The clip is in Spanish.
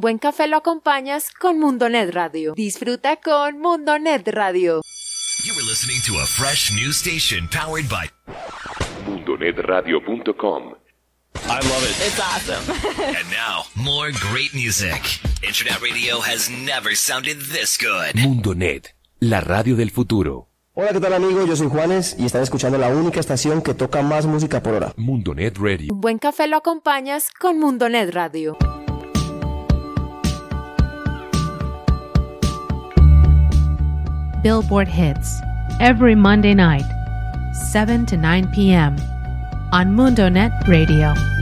buen café lo acompañas con Mundonet Radio. Disfruta con Mundonet Radio. You were listening to a fresh new station powered by mundonetradio.com. I love it. It's awesome. And now, more great music. Internet radio has never sounded this good. Mundonet, la radio del futuro. Hola, ¿qué tal amigos? Yo soy Juanes y están escuchando la única estación que toca más música por hora. Mundonet Radio. Un buen café lo acompañas con Mundonet Radio. Billboard Hits, every Monday night, 7 to 9 p.m. on MundoNet Radio.